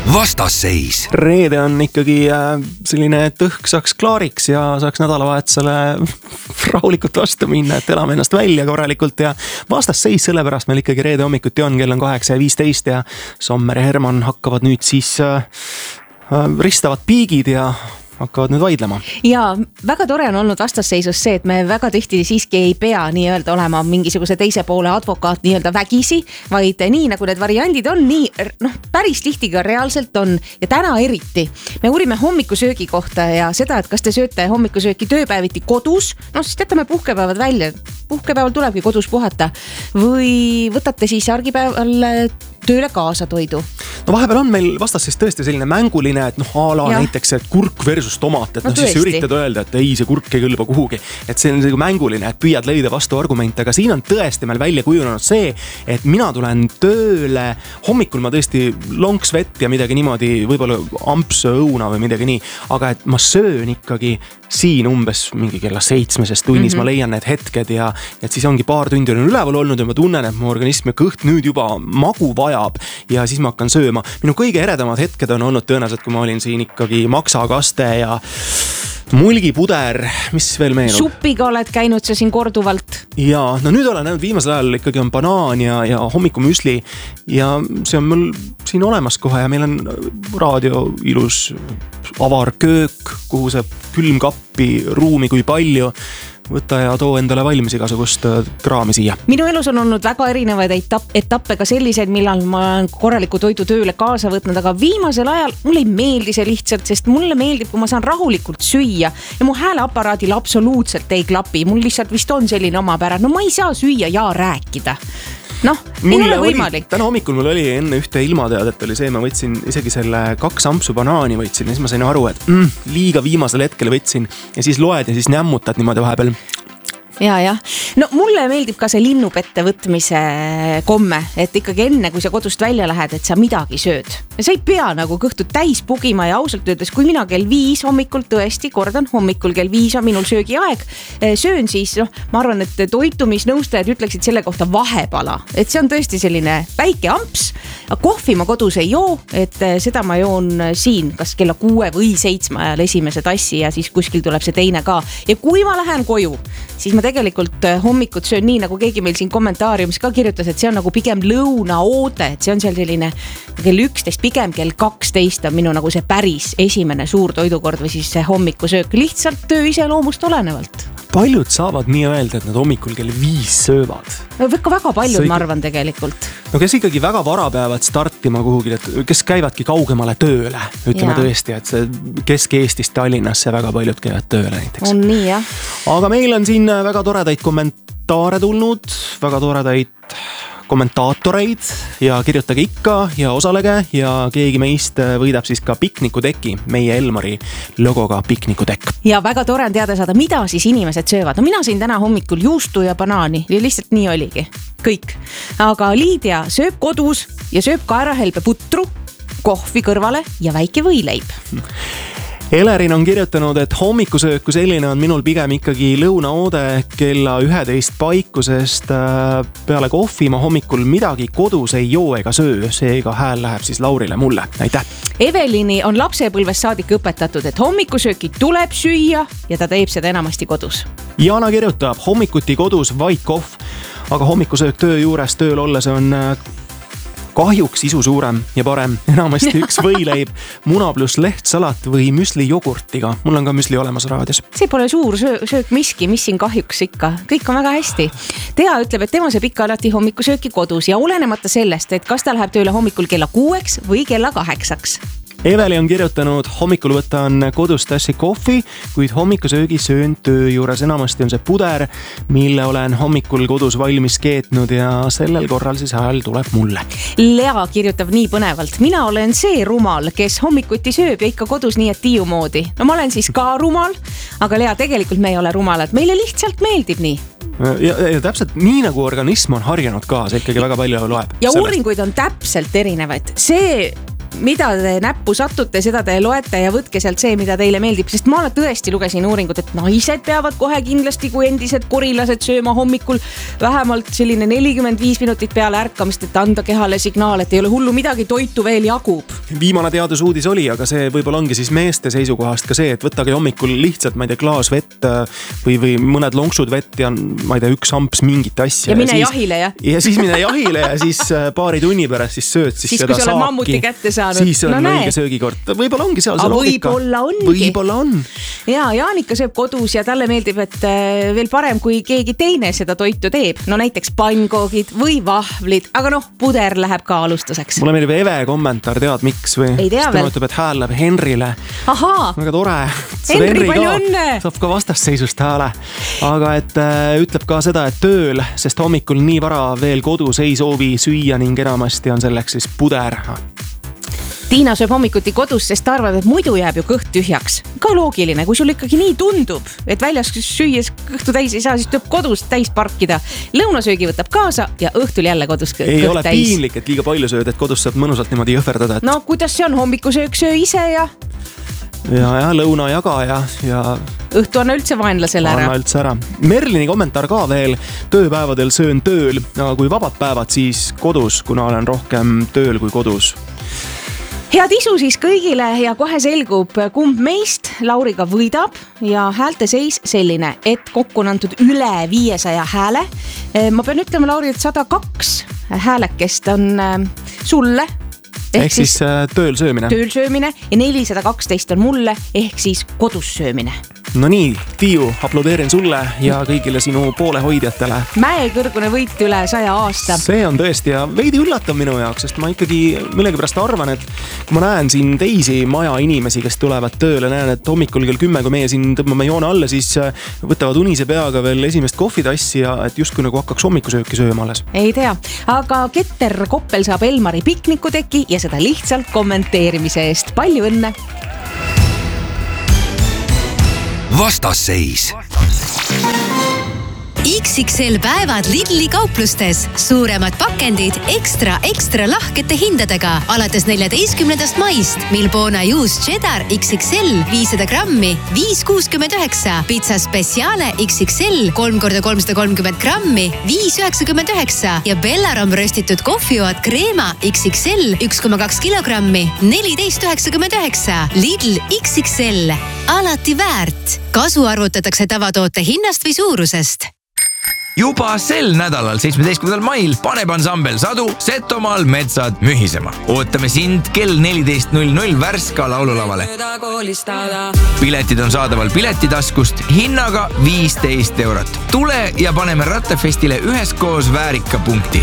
Vastasseis. Reede on ikkagi selline tõhk saaks klaariks ja saaks nädalavahetusele rahulikult vastu minna, et elame ennast välja korralikult ja vastasseis sellepärast meil ikkagi reede hommikuti on, kell on 8:15 ja Sommer ja Herman hakkavad nüüd siis ristavad piigid ja hakkavad nüüd vaidlema. Ja väga tore on olnud vastasseisus see, et me väga tihti siiski ei pea nii-öelda olema mingisuguse teise poole advokaat nii-öelda vägisi, vaid nii nagu need variandid on, nii päris tihti ka reaalselt on ja täna eriti. Me uurime hommikusöögi kohta ja seda, et kas te sööte hommikusööki tööpäeviti kodus, siis jätame puhkepäevad välja. Puhkepäeval tulebki kodus puhata või võtate siis argipäeval tööle kaasa toidu. No vahepeal on meil vastas siis tõesti selline mänguline, et ala näiteks, et kurk versus tomat, et siis üritad öelda, et ei, see kurk ei kõlba kuhugi. Et see on selline mänguline, et püüad leida vastu argumente, aga siin on tõesti meil välja kujunenud see, et mina tulen tööle, hommikul ma tõesti lonks vett ja midagi niimoodi, võib-olla amps õuna või midagi nii, aga et ma söön ikkagi siin umbes mingi kella 7 tunnis ma leian need hetked ja et siis ongi paar tundi on üleval olnud ja ma tunnen, et mu organism ja kõht nüüd juba magu vajab ja siis ma hakkan sööma. Minu kõige eredamad hetked on olnud tõenäoliselt, kui ma olin siin ikkagi maksakaste ja mulgipuder, mis veel meenub? Suppiga oled käinud sa siin korduvalt. Ja nüüd olen näinud viimasel ajal ikkagi on banaan ja hommikumüsli ja see on mul siin olemas kohe ja meil on raadio ilus avar köök, kuhu saab külmkappi ruumi kui palju. Võta ja too endale valmis igasugust kraami siia. Minu elus on olnud väga erinevaid etappe ka selliseid, millal ma olen korraliku toidu tööle kaasa võtnud, aga viimasel ajal mulle ei meeldi see lihtsalt, sest mulle meeldib, kui ma saan rahulikult süüa ja mu hääleaparaadil absoluutselt ei klapi. Mul lihtsalt vist on selline omapära, ma ei saa süüa ja rääkida. Ei ole võimalik. Täna hommikul mul oli enne ühte ilmateadet oli see, ma võtsin isegi selle 2 ampsu banaani võtsin ja siis ma sain aru, et liiga viimasel hetkel võtsin ja siis loed ja siis nämmutad niimoodi vahepeal. Ja. Mulle meeldib ka see linnupette võtmise komme, et ikkagi enne, kui sa kodust välja lähed, et sa midagi sööd. Ja sa ei pea nagu kõhtu täis pugima ja ausalt öeldes, kui mina kell 5 hommikul tõesti, kordan, hommikul kell 5 on minul söögiaeg, söön siis, ma arvan, et toitumisnõustajad ütleksid selle kohta vahepala, et see on tõesti selline väike amps, kohvi ma kodus ei joo, et seda ma joon siin, kas kella 6 või 7 ajal esimese tassi ja siis kuskil tuleb see teine ka. Ja kui ma lähen koju, siis ma tegelikult hommikut söön nii, nagu keegi meil siin kommentaariumis ka kirjutas, et see on nagu pigem lõunaoode, et see on seal selline kell 11, pigem kell 12 on minu nagu see päris esimene suur toidukord või siis see hommikusöök lihtsalt töö iseloomust olenevalt. Paljud saavad nii öelda, et nad hommikul kell 5 söövad. Väga paljud, ma arvan tegelikult. Kes ikkagi väga vara peavad startima kuhugi, kes käivadki kaugemale tööle, ütleme tõesti, et see Kesk-Eestist Tallinnasse väga paljud käivad tööle näiteks. On nii, jah. Aga meil on siin väga toredaid kommentaare tulnud, väga toredaid kommentaatoreid ja kirjutage ikka ja osalege ja keegi meist võidab siis ka piknikuteki, meie Elmari logoga piknikutekk. Ja väga tore on teada saada, mida siis inimesed söövad. Mina siin täna hommikul juustu ja banaani ja lihtsalt nii oligi. Kõik. Aga Liidia sööb kodus ja sööb kaerahelbe putru, kohvi kõrvale ja väike võileib. Elerin on kirjutanud, et hommikusöök kui selline on minul pigem ikkagi lõunaoode kella 11 paikusest peale kohvi ma hommikul midagi kodus ei joo ega söö, seega hääl läheb siis Laurile mulle. Aitäh! Evelini on lapsepõlvest saadik õpetatud, et hommikusööki tuleb süüa ja ta teeb seda enamasti kodus. Jana kirjutab, hommikuti kodus vaid kohv, aga hommikusöök töö juures tööl olles on kahjuks isu suurem ja parem, enamasti üks võileib, muna pluss lehtsalat või müsli jogurtiga. Mul on ka müsli olemas raadios. See pole suur söök miski, mis siin kahjuks ikka. Kõik on väga hästi. Tea ütleb, et tema sööb ikka alati hommikusööki kodus ja olenemata sellest, et kas ta läheb tööle hommikul kella 6 või kella 8. Eveli on kirjutanud, hommikul võtan kodus tassi kohvi, kuid hommikusöögi söön töö juures. Enamasti on see puder, mille olen hommikul kodus valmis keetnud ja sellel korral siis hääl tuleb mulle. Lea kirjutab nii põnevalt. Mina olen see rumal, kes hommikuti sööb ja ikka kodus nii, et Tiiu moodi. Ma olen siis ka rumal, aga Lea, tegelikult me ei ole rumalad. Meile lihtsalt meeldib nii. Ja täpselt nii nagu organism on harjanud ka, see ikkagi väga palju loeb. Ja uuringuid on täpselt erinevaid. See mida te näppu satute, seda te loete ja võtke sealt see, mida teile meeldib, sest ma tõesti lugesin uuringut, et naised peavad kohe kindlasti kui endised korilased sööma hommikul vähemalt selline 45 minutit peale ärkamist, et anda kehale signaal, et ei ole hullu midagi, toitu veel jagub. Viimane teadusuudis oli, aga see võib-olla ongi siis meeste seisukohast ka see, et võtage hommikul lihtsalt, ma ei tea, klaas vett või mõned lonksud vett ja ma ei tea, üks amps mingit asja. Ja mine jahile, jah? Ja siis mine jahile ja siis paari tunni pärast siis sööd siis seda saaki. Mammuti kätte saanud. Siis on õige söögikord. Võib-olla ongi seal see loogika. Võib-olla on. Ja Jaanika sööb kodus ja talle meeldib, et veel parem, kui keegi teine seda toitu teeb. No näiteks pannkoogid või vahvlid, aga puder läheb ka alustuseks. Mulle meeldib Eve kommentaar, tead miks või? Ei tea veel. Ütleb, et hääl läheb Henrile. Ahaa. Väga tore. Henri, palju õnne! Saab ka vastasseisust hääle. Aga et ütleb ka seda, et tööl, sest hommikul nii vara veel kodus ei soovi süüa ning enamasti on selleks siis puder. Tiina sööb hommikuti kodus, sest ta arvab, et muidu jääb ju kõht tühjaks. Ka loogiline, kui sul ikkagi nii tundub, et väljas süües kõhtu täis ei saa, siis tuleb kodus täis parkida. Lõunasöögi võtab kaasa ja õhtul jälle kodus kõht täis. Ei ole piinlik, et liiga palju sööd, et kodus saab mõnusalt niimoodi jõhverdada. No kuidas see on? Hommikusöök söö ise ja lõuna jaga ja õhtu anna üldse vaenlasele ära. Anna üldse ära. Merlini kommentaar ka veel. Tööpäevadel söön tööl, aga kui vabad päevad, siis kodus, kuna olen rohkem tööl kui kodus. Head isu siis kõigile ja kohe selgub, kumb meist Lauriga võidab ja häälte seis selline, et kokku on antud üle 500 hääle. Ma pean ütlema, Lauri, et 102 häälekest on sulle. Ehk siis tööl söömine. Tööl söömine ja 412 on mulle, ehk siis kodus söömine. No nii, Tiiu, aplodeerin sulle ja kõigile sinu poolehoidjatele. Mäekõrgune võit üle 100 aasta. See on tõesti ja veidi üllatav minu jaoks, sest ma ikkagi millegipärast arvan, et kui ma näen siin teisi maja inimesi, kes tulevad tööle, näen, et hommikul kell 10, kui meie siin tõmbame joone alla, siis võtavad unise peaga veel esimest kohvitassi ja et justkui nagu hakkaks hommikusööki sööma alles. Ei tea, aga Keter Koppel saab Elmari piknikuteki ja seda lihtsalt kommenteerimise eest. Palju õnne! Vastasseis. XXL päevad Lidli kauplustes. Suuremad pakendid ekstra lahkete hindadega. Alates 14. maist Milbona juus cheddar XXL 500 grammi 5,69. Pizza Speciale XXL 3x330 grammi 5,99. Ja Bellarom röstitud kohvioad kreema XXL 1,2 kilogrammi 14,99. Lidl XXL. Alati väärt. Kasu arvutatakse tavatoote hinnast või suurusest. Juba sel nädalal 17. mail paneb ansambel Sadu Setomaal metsad mühisema. Ootame sind kell 14.00 Värska laululavale. Piletid on saadaval Piletitaskust hinnaga 15 €. Tule ja paneme Rattefestile üheskoos väärika punkti.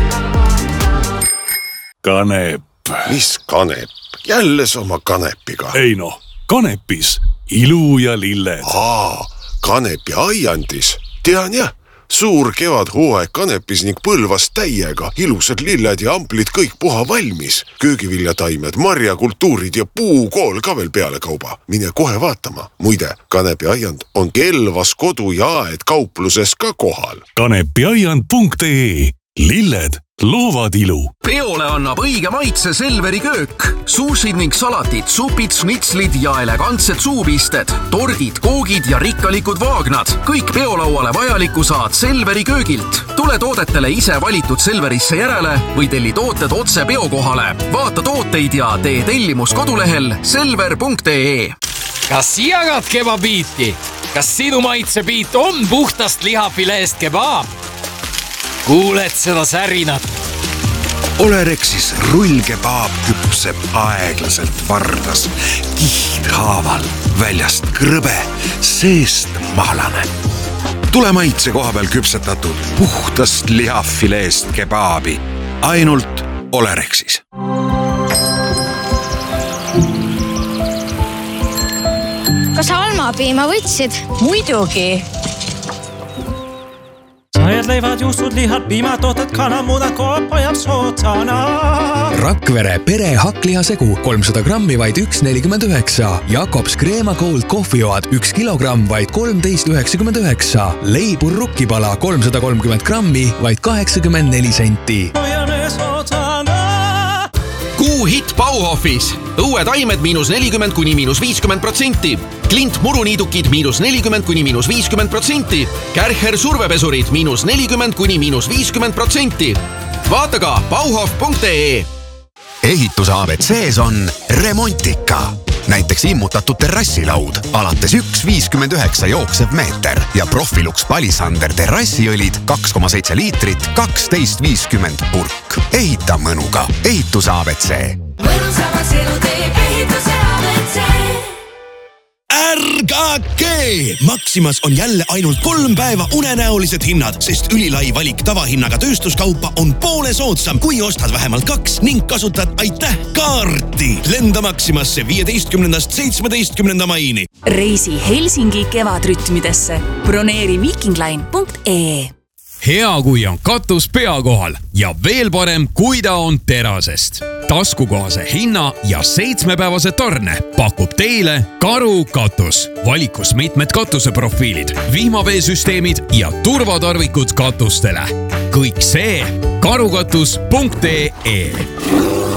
Kanep. Mis kanep? Jälle oma kanepiga. Ei noh, kanepis ilu ja lilled. Kanepi aiandis. Tean jah. Suur kevadhooaeg kanepis ning põlvas täiega. Ilusad lilled ja amplid kõik puha valmis. Köögiviljataimed, marjakultuurid ja puukool ka veel peale kauba. Mine kohe vaatama. Muide, kanepi aiand on Kelvas kodu ja aed kaupluses ka kohal. Kanepiaiand.ee. Lilled loovad ilu. Peole annab õige maitse Selveri köök. Sushid ning salatid, supid, snitslid ja elegantsed suupisted, tordid, koogid ja rikkalikud vaagnad. Kõik peolauale vajaliku saad Selveri köögilt. Tule toodetele ise valitud Selverisse järele või telli tooted otse peokohale. Vaata tooteid ja tee tellimus kodulehel selver.ee. Kas jagad kebabiiti? Kas sinu maitsebiit on puhtast lihafileest kebab? Kuuled seda särinat? Olerexis rullkebaab küpseb aeglaselt vardas, kihdhaaval, väljast krõbe, seest mahlane. Tule maitse koha peal küpsetatud puhtast lihafileest kebaabi. Ainult Olerexis. Kas almapiima võtsid? Muidugi. Sajad leivad, juustud, lihad, piimatooted, kanamudad, koop ajab sootsana. Rakvere pere hakklihasegu 300 grammi vaid 1,49. Jakobs kreemakold kohvioad 1 kilogramm vaid 13,99. Leibur rukkipala 330 grammi vaid 84 senti. Hoiame sootsana. hitt Bauhofis. Õuetaimed -40 kuni -50%. Klint muruniidukid -40 kuni -50%. Kärcher survepesurid -40 kuni -50%. Vaata ka bauhof.ee. Ehituse ABCs on Remontika. Näiteks immutatud terrassilaud, alates 1,59 jooksev meeter ja Profilux Palisander terrassiõlid 2,7 liitrit, 12,50 purk. Ehita mõnuga. Ehituse ABC. Mõnusamaks elu teeb ehituse ABC. Ärgake! Maximas on jälle ainult 3 päeva unenäolised hinnad, sest ülilai valik tavahinnaga tööstuskaupa on poole soodsam, kui ostad vähemalt 2 ning kasutad kaarti. Lenda Maximasse 15.–17. maini. Reisi Helsingi kevadrütmidesse. Broneeri vikingline.ee. Hea, kui on katus pea kohal ja veel parem, kui ta on terasest. Taskukohase hinna ja 7-päevase tarne pakub teile Karu katus. Valikus mitmed katuseprofiilid, vihmaveesüsteemid ja turvatarvikud katustele. Kõik see karukatus.ee.